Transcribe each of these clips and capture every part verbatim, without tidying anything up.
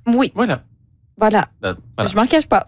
Oui. Voilà. Voilà. Euh, voilà. Je m'en cache pas.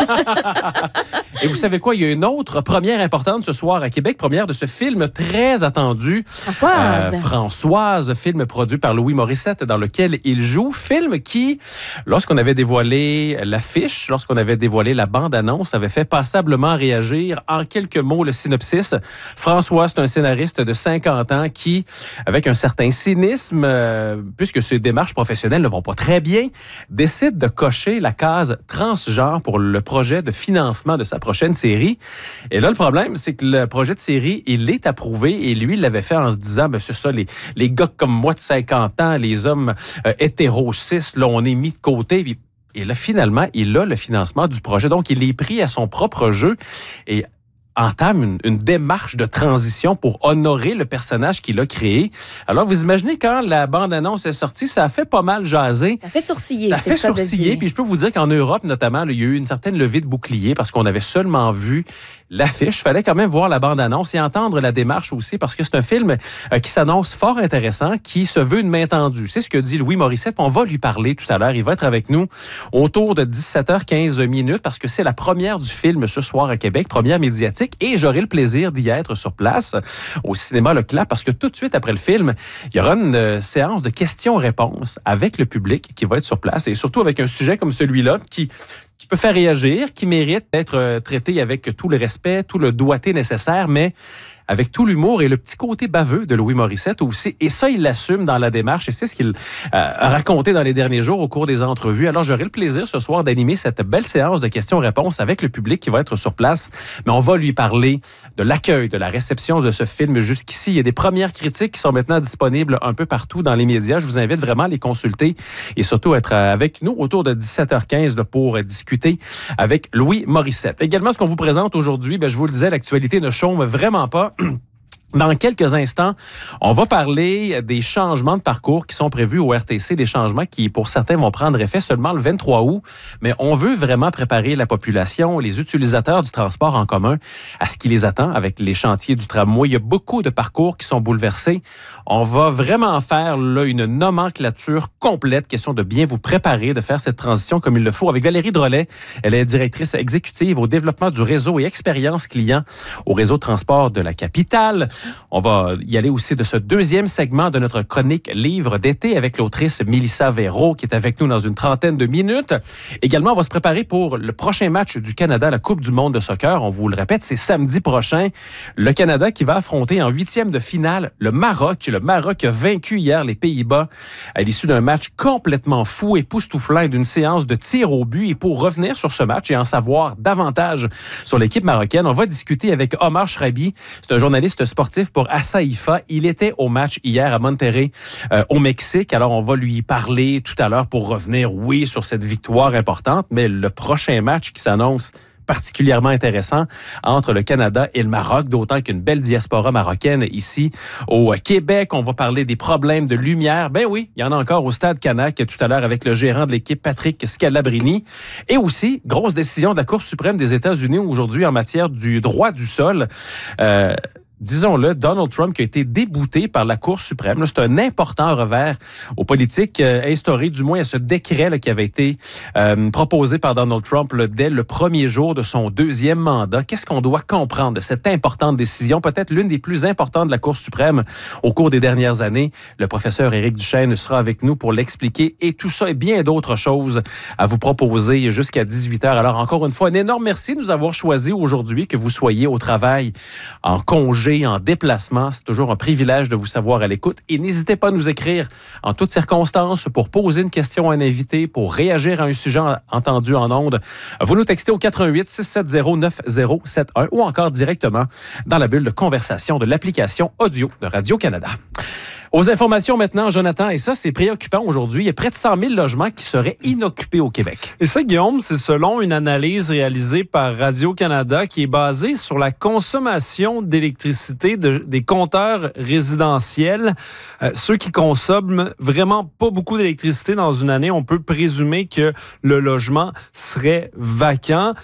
Et vous savez quoi? Il y a une autre première importante ce soir à Québec, première de ce film très attendu. Françoise. Euh, Françoise, film produit par Louis Morissette dans lequel il joue. Film qui, lorsqu'on avait dévoilé l'affiche, lorsqu'on avait dévoilé la bande-annonce, avait fait passablement réagir. En quelques mots, le synopsis. François, c'est un scénariste de cinquante ans qui, avec un certain cynisme, euh, puisque ses démarches professionnelles ne vont pas très bien, décide de cocher la case transgenre pour le projet de financement de sa prochaine série. Et là, le problème, c'est que le projet de série, il est approuvé et lui, il l'avait fait en se disant, ben c'est ça, les, les gars comme moi de cinquante ans, les hommes euh, hétéro-cis, là, on est mis de côté. Puis, et là, finalement, il a le financement du projet. Donc, il est pris à son propre jeu et entame une, une démarche de transition pour honorer le personnage qu'il a créé. Alors, vous imaginez, quand la bande-annonce est sortie, ça a fait pas mal jaser. Ça fait sourciller. Ça fait sourciller. Puis je peux vous dire qu'en Europe, notamment, là, il y a eu une certaine levée de bouclier parce qu'on avait seulement vu l'affiche. Il fallait quand même voir la bande-annonce et entendre la démarche aussi parce que c'est un film euh, qui s'annonce fort intéressant, qui se veut une main tendue. C'est ce que dit Louis Morissette. On va lui parler tout à l'heure. Il va être avec nous autour de dix-sept heures quinze minutes parce que c'est la première du film ce soir à Québec, première médiatique. Et j'aurai le plaisir d'y être sur place au cinéma Le Clap parce que tout de suite après le film, il y aura une euh, séance de questions-réponses avec le public qui va être sur place et surtout avec un sujet comme celui-là qui qui peut faire réagir, qui mérite d'être traité avec tout le respect, tout le doigté nécessaire, mais avec tout l'humour et le petit côté baveux de Louis Morissette aussi. Et ça, il l'assume dans la démarche et c'est ce qu'il euh, a raconté dans les derniers jours au cours des entrevues. Alors, j'aurai le plaisir ce soir d'animer cette belle séance de questions-réponses avec le public qui va être sur place. Mais on va lui parler de l'accueil, de la réception de ce film jusqu'ici. Il y a des premières critiques qui sont maintenant disponibles un peu partout dans les médias. Je vous invite vraiment à les consulter et surtout être avec nous autour de dix-sept heures quinze pour discuter avec Louis Morissette. Également, ce qu'on vous présente aujourd'hui, ben, je vous le disais, l'actualité ne chôme vraiment pas. Dans quelques instants, on va parler des changements de parcours qui sont prévus au R T C, des changements qui, pour certains, vont prendre effet seulement le vingt-trois août. Mais on veut vraiment préparer la population, les utilisateurs du transport en commun, à ce qui les attend avec les chantiers du tramway. Il y a beaucoup de parcours qui sont bouleversés. On va vraiment faire là une nomenclature complète, question de bien vous préparer, de faire cette transition comme il le faut. Avec Valérie Drolet, elle est directrice exécutive au développement du réseau et expérience client au réseau de transport de la capitale. On va y aller aussi de ce deuxième segment de notre chronique Livre d'été avec l'autrice Mélissa Véraud qui est avec nous dans une trentaine de minutes. Également, on va se préparer pour le prochain match du Canada à la Coupe du monde de soccer. On vous le répète, c'est samedi prochain. Le Canada qui va affronter en huitième de finale le Maroc. Le Maroc a vaincu hier les Pays-Bas à l'issue d'un match complètement fou, époustouflant et d'une séance de tir au but. Et pour revenir sur ce match et en savoir davantage sur l'équipe marocaine, on va discuter avec Omar Chrabi. C'est un journaliste sportif pour Asaifa. Il était au match hier à Monterrey, euh, au Mexique. Alors, on va lui parler tout à l'heure pour revenir, oui, sur cette victoire importante, mais le prochain match qui s'annonce particulièrement intéressant entre le Canada et le Maroc, d'autant qu'une belle diaspora marocaine ici au Québec. On va parler des problèmes de lumière. Ben oui, il y en a encore au Stade Canac tout à l'heure avec le gérant de l'équipe, Patrick Scalabrini. Et aussi, grosse décision de la Cour suprême des États-Unis aujourd'hui en matière du droit du sol. Euh, Disons-le, Donald Trump qui a été débouté par la Cour suprême. Là, c'est un important revers aux politiques euh, instauré, du moins à ce décret là, qui avait été euh, proposé par Donald Trump là, dès le premier jour de son deuxième mandat. Qu'est-ce qu'on doit comprendre de cette importante décision, peut-être l'une des plus importantes de la Cour suprême au cours des dernières années? Le professeur Éric Duchesne sera avec nous pour l'expliquer et tout ça et bien d'autres choses à vous proposer jusqu'à dix-huit heures. Alors encore une fois, un énorme merci de nous avoir choisi aujourd'hui, que vous soyez au travail, en congé, en déplacement. C'est toujours un privilège de vous savoir à l'écoute. Et n'hésitez pas à nous écrire en toutes circonstances pour poser une question à un invité, pour réagir à un sujet entendu en ondes. Vous nous textez au quatre un huit, six sept zéro, neuf zéro sept un ou encore directement dans la bulle de conversation de l'application audio de Radio-Canada. Aux informations maintenant, Jonathan, et ça, c'est préoccupant aujourd'hui. Il y a près de cent mille logements qui seraient inoccupés au Québec. Et ça, Guillaume, c'est selon une analyse réalisée par Radio-Canada qui est basée sur la consommation d'électricité de, des compteurs résidentiels. Euh, ceux qui consomment vraiment pas beaucoup d'électricité dans une année, on peut présumer que le logement serait vacant.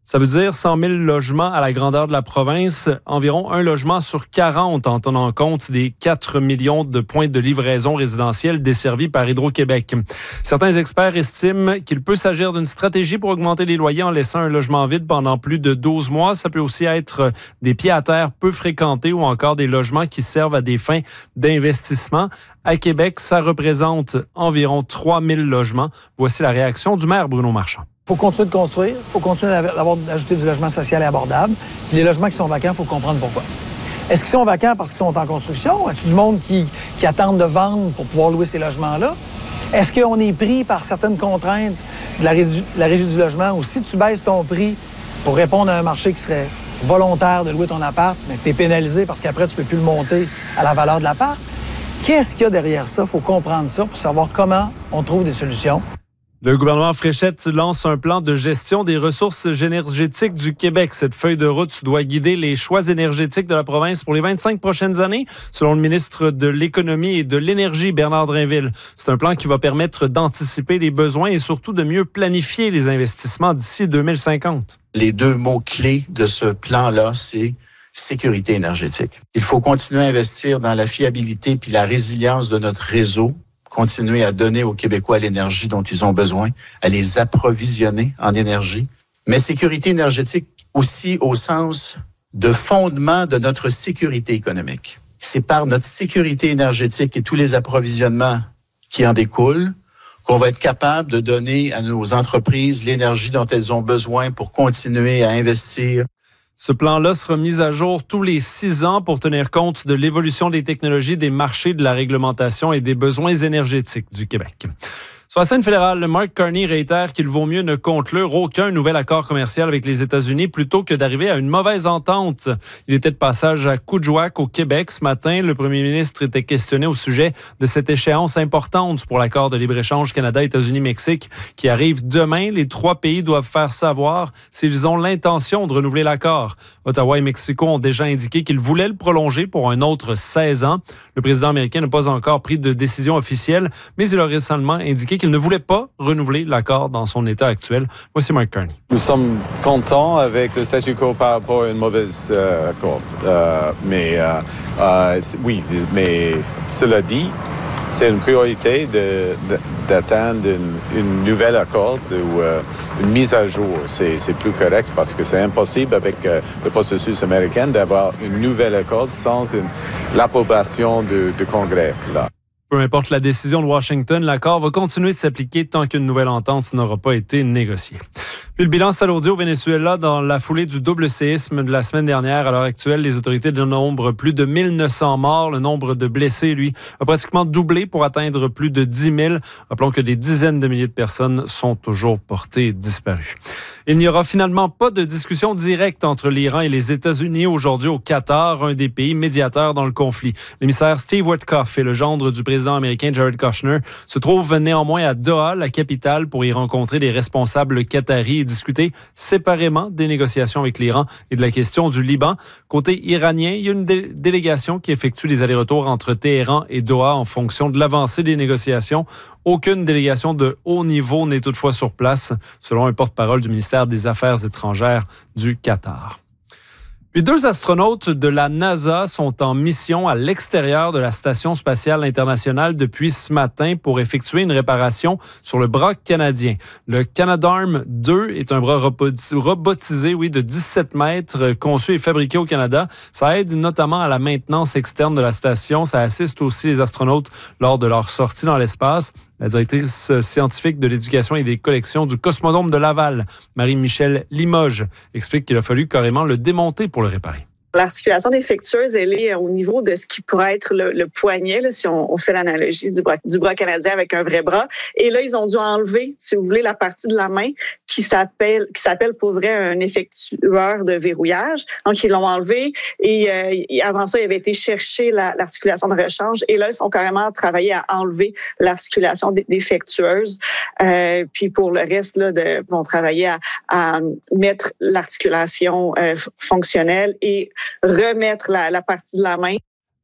Ça veut dire cent mille logements à la grandeur de la province, environ un logement sur quarante en tenant compte des quatre millions de points de livraison résidentielle desservis par Hydro-Québec. Certains experts estiment qu'il peut s'agir d'une stratégie pour augmenter les loyers en laissant un logement vide pendant plus de douze mois. Ça peut aussi être des pieds-à-terre peu fréquentés ou encore des logements qui servent à des fins d'investissement. À Québec, ça représente environ trois mille logements. Voici la réaction du maire Bruno Marchand. Il faut continuer de construire, il faut continuer d'avoir, d'ajouter du logement social et abordable. Puis les logements qui sont vacants, il faut comprendre pourquoi. Est-ce qu'ils sont vacants parce qu'ils sont en construction? Est-ce du monde qui, qui attendent de vendre pour pouvoir louer ces logements-là? Est-ce qu'on est pris par certaines contraintes de la, régie, de la régie du logement? Ou si tu baisses ton prix pour répondre à un marché qui serait volontaire de louer ton appart, mais tu es pénalisé parce qu'après, tu ne peux plus le monter à la valeur de l'appart? Qu'est-ce qu'il y a derrière ça? Il faut comprendre ça pour savoir comment on trouve des solutions. Le gouvernement Fréchette lance un plan de gestion des ressources énergétiques du Québec. Cette feuille de route doit guider les choix énergétiques de la province pour les vingt-cinq prochaines années, selon le ministre de l'Économie et de l'Énergie, Bernard Drinville. C'est un plan qui va permettre d'anticiper les besoins et surtout de mieux planifier les investissements d'ici deux mille cinquante. Les deux mots-clés de ce plan-là, c'est sécurité énergétique. Il faut continuer à investir dans la fiabilité puis la résilience de notre réseau, continuer à donner aux Québécois l'énergie dont ils ont besoin, à les approvisionner en énergie. Mais sécurité énergétique aussi au sens de fondement de notre sécurité économique. C'est par notre sécurité énergétique et tous les approvisionnements qui en découlent qu'on va être capable de donner à nos entreprises l'énergie dont elles ont besoin pour continuer à investir. Ce plan-là sera mis à jour tous les six ans pour tenir compte de l'évolution des technologies, des marchés, de la réglementation et des besoins énergétiques du Québec. Sur la scène fédérale, Mark Carney réitère qu'il vaut mieux ne conclure aucun nouvel accord commercial avec les États-Unis plutôt que d'arriver à une mauvaise entente. Il était de passage à Coudjouac au Québec ce matin. Le premier ministre était questionné au sujet de cette échéance importante pour l'accord de libre-échange Canada-États-Unis-Mexique qui arrive demain. Les trois pays doivent faire savoir s'ils ont l'intention de renouveler l'accord. Ottawa et Mexico ont déjà indiqué qu'ils voulaient le prolonger pour un autre seize ans. Le président américain n'a pas encore pris de décision officielle, mais il a récemment indiqué qu'il ne voulait pas renouveler l'accord dans son état actuel. Voici Mark Carney. Nous sommes contents avec le statu quo par rapport à une mauvaise euh, accord. Euh, mais euh, euh, oui, mais cela dit, c'est une priorité de, de, d'atteindre une, une nouvelle accord ou euh, une mise à jour. C'est, c'est plus correct parce que c'est impossible avec euh, le processus américain d'avoir une nouvelle accord sans une, l'approbation du Congrès. Là. Peu importe la décision de Washington, l'accord va continuer de s'appliquer tant qu'une nouvelle entente n'aura pas été négociée. Puis le bilan s'alourdit au Venezuela dans la foulée du double séisme de la semaine dernière. À l'heure actuelle, les autorités dénombrent plus de mille neuf cents morts. Le nombre de blessés, lui, a pratiquement doublé pour atteindre plus de dix mille. Rappelons que des dizaines de milliers de personnes sont toujours portées disparues. Il n'y aura finalement pas de discussion directe entre l'Iran et les États-Unis aujourd'hui au Qatar, un des pays médiateurs dans le conflit. L'émissaire Steve Witkoff et le gendre du président américain Jared Kushner se trouvent néanmoins à Doha, la capitale, pour y rencontrer des responsables qataris et discuter séparément des négociations avec l'Iran et de la question du Liban. Côté iranien, il y a une dé- délégation qui effectue les allers-retours entre Téhéran et Doha en fonction de l'avancée des négociations. Aucune délégation de haut niveau n'est toutefois sur place, selon un porte-parole du ministère des Affaires étrangères du Qatar. Puis deux astronautes de la NASA sont en mission à l'extérieur de la Station spatiale internationale depuis ce matin pour effectuer une réparation sur le bras canadien. Le Canadarm deux est un bras robotisé oui, de dix-sept mètres, conçu et fabriqué au Canada. Ça aide notamment à la maintenance externe de la station. Ça assiste aussi les astronautes lors de leur sortie dans l'espace. La directrice scientifique de l'éducation et des collections du Cosmodrome de Laval, Marie-Michelle Limoges, explique qu'il a fallu carrément le démonter pour le réparer. L'articulation défectueuse, elle est au niveau de ce qui pourrait être le, le poignet, là, si on, on fait l'analogie du bras, du bras canadien avec un vrai bras. Et là, ils ont dû enlever, si vous voulez, la partie de la main qui s'appelle, qui s'appelle pour vrai un effectueur de verrouillage. Donc, ils l'ont enlevé. Et, euh, et avant ça, ils avaient été chercher la, l'articulation de rechange. Et là, ils ont carrément travaillé à enlever l'articulation défectueuse. Euh, puis pour le reste, là, de, ils vont travailler à, à mettre l'articulation euh, fonctionnelle et remettre la, la partie de la main.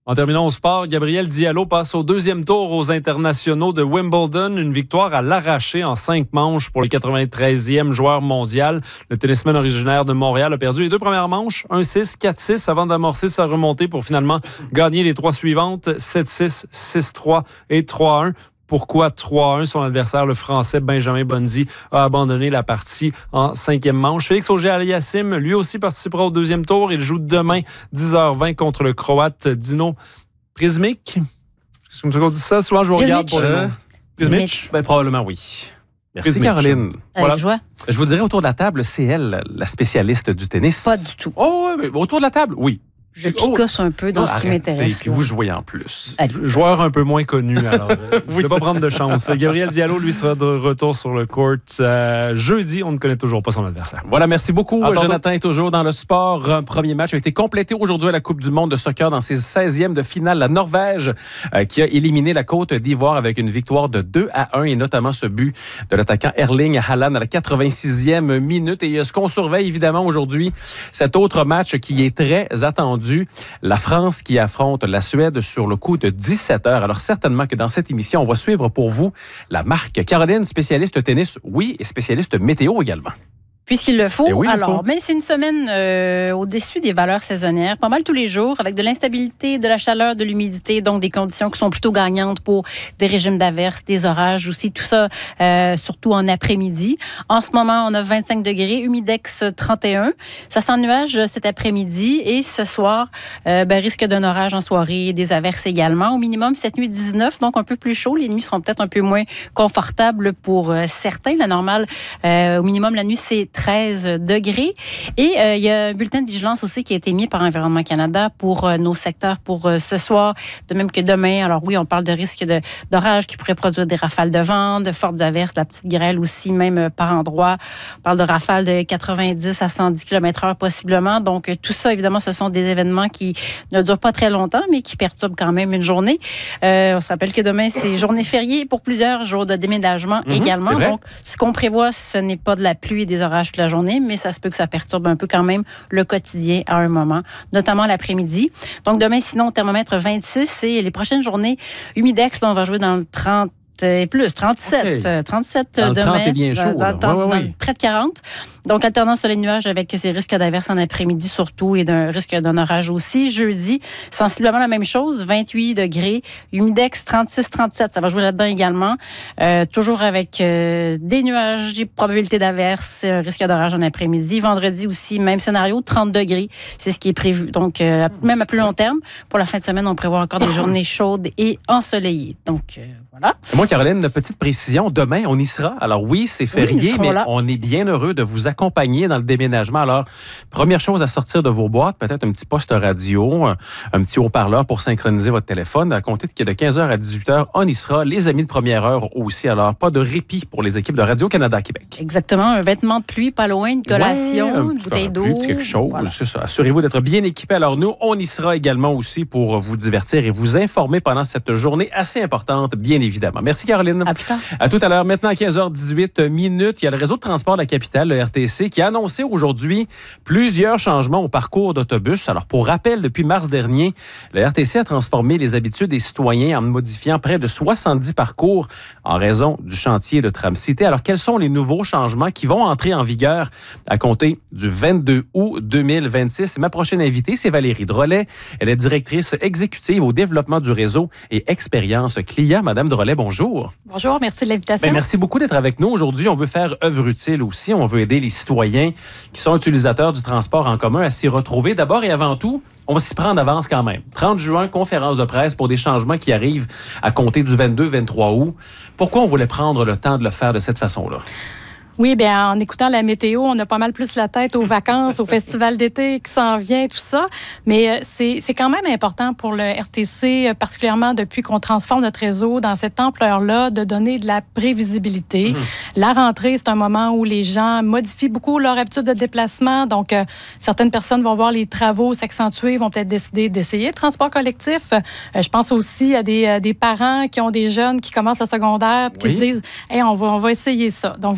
En terminant au sport, Gabriel Diallo passe au deuxième tour aux internationaux de Wimbledon. Une victoire à l'arraché en cinq manches pour le quatre-vingt-treizième joueur mondial. Le tennisman originaire de Montréal a perdu les deux premières manches, un six, quatre six, avant d'amorcer sa remontée pour finalement gagner les trois suivantes, sept six, six trois et trois un. Pourquoi trois un? Son adversaire, le Français Benjamin Bonzi, a abandonné la partie en cinquième manche. Félix Auger-Aliassime, lui aussi, participera au deuxième tour. Il joue demain, dix heures vingt, contre le Croate Dino Prizmic. Est-ce que tu dis ça? Souvent, je vous regarde pour le nom. Prizmic? Ben, probablement oui. Merci, Prizmic. Caroline. Voilà. Joie. Je vous dirais, autour de la table, c'est elle, la spécialiste du tennis. Pas du tout. Oh, oui, mais autour de la table, oui. Je picosse un peu dans non, ce qui arrêtez, m'intéresse. Puis vous jouez en plus. Allez. Joueur un peu moins connu, alors. Euh, je ne vais pas prendre de chance. Gabriel Diallo, lui, sera de retour sur le court euh, jeudi. On ne connaît toujours pas son adversaire. Voilà, merci beaucoup. Attends, Jonathan est toujours dans le sport. Un premier match a été complété aujourd'hui à la Coupe du monde de soccer dans ses seizièmes de finale. La Norvège euh, qui a éliminé la Côte d'Ivoire avec une victoire de deux à un et notamment ce but de l'attaquant Erling Haaland à la quatre-vingt-sixième minute. Et ce qu'on surveille évidemment aujourd'hui, cet autre match qui est très attendu. La France qui affronte la Suède sur le coup de dix-sept heures. Alors certainement que dans cette émission, on va suivre pour vous la marque Caroline, spécialiste tennis, oui, et spécialiste météo également. Puisqu'il le faut. Et oui, Alors, il faut. mais c'est une semaine euh, au-dessus des valeurs saisonnières, pas mal tous les jours, avec de l'instabilité, de la chaleur, de l'humidité, donc des conditions qui sont plutôt gagnantes pour des régimes d'averses, des orages aussi, tout ça, euh, surtout en après-midi. En ce moment, on a vingt-cinq degrés, humidex trente et un. Ça s'ennuage cet après-midi et ce soir, euh, ben, risque d'un orage en soirée, des averses également. Au minimum, cette nuit dix-neuf, donc un peu plus chaud. Les nuits seront peut-être un peu moins confortables pour euh, certains. La normale, euh, au minimum, la nuit, c'est treize degrés. Et euh, il y a un bulletin de vigilance aussi qui a été mis par Environnement Canada pour euh, nos secteurs pour euh, ce soir, de même que demain. Alors oui, on parle de risque de, d'orage qui pourrait produire des rafales de vent, de fortes averses, la petite grêle aussi, même euh, par endroits. On parle de rafales de quatre-vingt-dix à cent dix kilomètres heure possiblement. Donc euh, tout ça, évidemment, ce sont des événements qui ne durent pas très longtemps, mais qui perturbent quand même une journée. Euh, on se rappelle que demain, c'est journée fériée pour plusieurs jours de déménagement Mmh, également. c'est vrai. Donc, ce qu'on prévoit, ce n'est pas de la pluie et des orages toute la journée, mais ça se peut que ça perturbe un peu quand même le quotidien à un moment, notamment l'après-midi. Donc, demain, sinon, thermomètre vingt-six et les prochaines journées, humidex, là, on va jouer dans le trente et plus, trente-sept. Okay. trente-sept Dans le demain. trente est bien chaud, Dans, là. dans, Ouais, ouais, dans ouais. près de quarante. Donc, alternance sur les nuages avec ces risques d'averses en après-midi surtout et d'un risque d'un orage aussi. Jeudi, sensiblement la même chose, vingt-huit degrés, humidex trente-six trente-sept. Ça va jouer là-dedans également. Euh, toujours avec euh, des nuages, des probabilités d'averses, un risque d'orage en après-midi. Vendredi aussi, même scénario, trente degrés. C'est ce qui est prévu. Donc, euh, même à plus long terme, pour la fin de semaine, on prévoit encore des journées chaudes et ensoleillées. Donc, euh, voilà. Et moi, Caroline, une petite précision. Demain, on y sera. Alors oui, c'est férié, serons mais là. on est bien heureux de vous accompagner dans le déménagement. Alors, première chose à sortir de vos boîtes, peut-être un petit poste radio, un, un petit haut-parleur pour synchroniser votre téléphone. À compter de quinze heures à dix-huit heures, on y sera. Les amis de première heure aussi. Alors, pas de répit pour les équipes de Radio-Canada Québec. Exactement. Un vêtement de pluie, pas loin, une collation, Ouais, un une petit bouteille d'eau. parapluie, quelque chose. Voilà. C'est ça. Assurez-vous d'être bien équipé. Alors, nous, on y sera également aussi pour vous divertir et vous informer pendant cette journée assez importante, bien évidemment. Merci, Caroline. À plus tard. À tout à l'heure. Maintenant, à quinze heures dix-huit minutes, il y a le réseau de transport de la capitale, le R T C, qui a annoncé aujourd'hui plusieurs changements au parcours d'autobus. Alors, pour rappel, depuis mars dernier, le R T C a transformé les habitudes des citoyens en modifiant près de soixante-dix parcours en raison du chantier de Tram-Cité. Alors, quels sont les nouveaux changements qui vont entrer en vigueur à compter du vingt-deux août deux mille vingt-six? Et ma prochaine invitée, c'est Valérie Drolet. Elle est directrice exécutive au développement du réseau et expérience client. Madame Drolet, bonjour. Bonjour, merci de l'invitation. Bien, merci beaucoup d'être avec nous. Aujourd'hui, on veut faire œuvre utile aussi. On veut aider les citoyens qui sont utilisateurs du transport en commun à s'y retrouver. D'abord et avant tout, on va s'y prendre d'avance quand même. trente juin, conférence de presse pour des changements qui arrivent à compter du vingt-deux vingt-trois août. Pourquoi on voulait prendre le temps de le faire de cette façon-là? Oui, bien, en écoutant la météo, on a pas mal plus la tête aux vacances, au festival d'été qui s'en vient, tout ça. Mais euh, c'est, c'est quand même important pour le R T C, euh, particulièrement depuis qu'on transforme notre réseau dans cette ampleur-là, de donner de la prévisibilité. Mmh. La rentrée, c'est un moment où les gens modifient beaucoup leur habitude de déplacement. Donc, euh, certaines personnes vont voir les travaux s'accentuer, vont peut-être décider d'essayer le transport collectif. Euh, je pense aussi à des, euh, des parents qui ont des jeunes qui commencent le secondaire, qui oui. se disent « Hey, on va, on va essayer ça ». Donc, vraiment, donner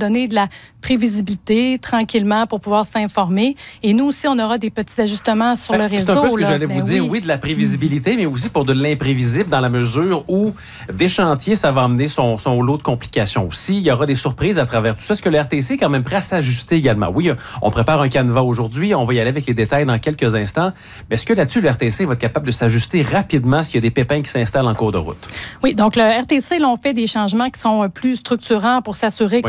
donner de la prévisibilité tranquillement pour pouvoir s'informer. Et nous aussi, on aura des petits ajustements sur le réseau. C'est un peu ce que là. j'allais Ben vous dire. oui. Oui, de la prévisibilité, mais aussi pour de l'imprévisible dans la mesure où des chantiers, ça va amener son, son lot de complications aussi. Il y aura des surprises à travers tout ça. Est-ce que le R T C est quand même prêt à s'ajuster également? Oui, on prépare un canevas aujourd'hui. On va y aller avec les détails dans quelques instants. Mais est-ce que là-dessus, le R T C va être capable de s'ajuster rapidement s'il y a des pépins qui s'installent en cours de route? Oui, donc le R T C, là, on fait des changements qui sont plus structurants pour s'assurer